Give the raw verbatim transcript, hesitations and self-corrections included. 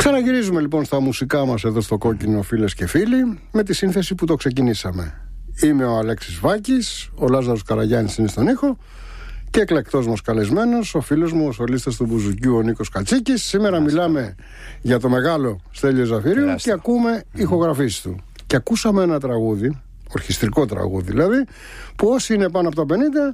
Ξαναγυρίζουμε λοιπόν στα μουσικά μας εδώ στο Κόκκινο, φίλες και φίλοι, με τη σύνθεση που το ξεκινήσαμε. Είμαι ο Αλέξης Βάκης, ο Λάζαρος Καραγιάννης είναι στον ήχο και εκλεκτός μας καλεσμένος, ο φίλος μου, ο σολίστας του Μπουζουκιού, ο Νίκος Κατσίκης. Σήμερα μιλάμε για το μεγάλο Στέλιο Ζαφυρίου και ακούμε mm. ηχογραφήσεις του. Και ακούσαμε ένα τραγούδι, ορχιστρικό τραγούδι δηλαδή, που όσοι είναι πάνω από τα πενήντα